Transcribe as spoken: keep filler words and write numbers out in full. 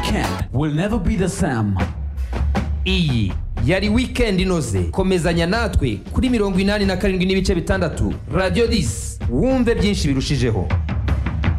weekend will never be the same. Iyi yari weekend inoze. Komezanya natwe kuri mirongo inani na karindwi n'ibice bitandatu Radio dix. Wumve byinshi birushijeho.